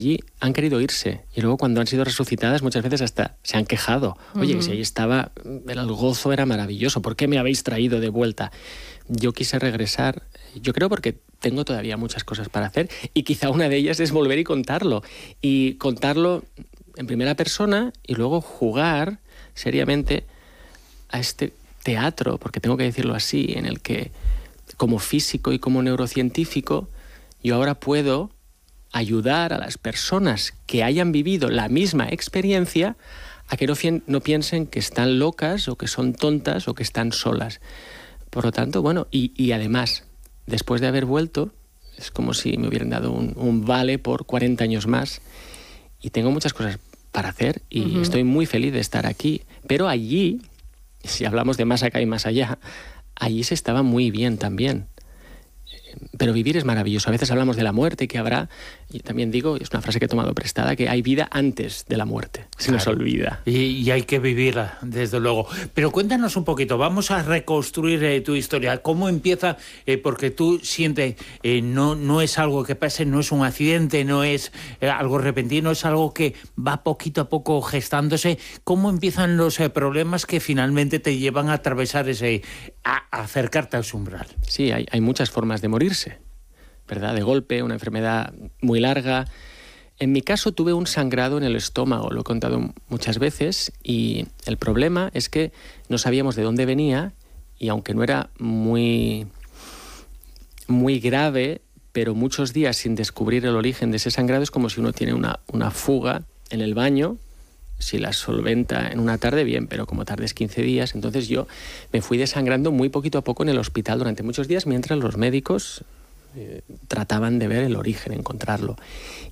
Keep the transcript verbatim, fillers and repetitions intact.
allí han querido irse y luego cuando han sido resucitadas muchas veces hasta se han quejado. Oye, uh-huh. si ahí estaba, el gozo era maravilloso, ¿por qué me habéis traído de vuelta? Yo quise regresar, yo creo porque tengo todavía muchas cosas para hacer y quizá una de ellas es volver y contarlo. Y contarlo en primera persona y luego jugar seriamente a este teatro, porque tengo que decirlo así, en el que como físico y como neurocientífico yo ahora puedo ayudar a las personas que hayan vivido la misma experiencia a que no, fien, no piensen que están locas o que son tontas o que están solas. Por lo tanto, bueno, y, y además, después de haber vuelto, es como si me hubieran dado un, un vale por cuarenta años más y tengo muchas cosas para hacer y uh-huh. estoy muy feliz de estar aquí. Pero allí, si hablamos de más acá y más allá, allí se estaba muy bien también. Pero vivir es maravilloso. A veces hablamos de la muerte que habrá, y también digo, es una frase que he tomado prestada, que hay vida antes de la muerte. Se claro. nos olvida. Y, y hay que vivirla, desde luego. Pero cuéntanos un poquito, vamos a reconstruir eh, tu historia. ¿Cómo empieza? Eh, porque tú sientes, eh, no, no es algo que pase, no es un accidente, no es eh, algo repentino, es algo que va poquito a poco gestándose. ¿Cómo empiezan los eh, problemas que finalmente te llevan a atravesar ese, a, a acercarte a ese umbral? Sí, hay, hay muchas formas de morirse, ¿verdad? De golpe, una enfermedad muy larga. En mi caso tuve un sangrado en el estómago, lo he contado muchas veces, y el problema es que no sabíamos de dónde venía y aunque no era muy, muy grave, pero muchos días sin descubrir el origen de ese sangrado es como si uno tiene una, una fuga en el baño. Si la solventa en una tarde, bien, pero como tardes quince días, entonces yo me fui desangrando muy poquito a poco en el hospital durante muchos días mientras los médicos eh, trataban de ver el origen, encontrarlo.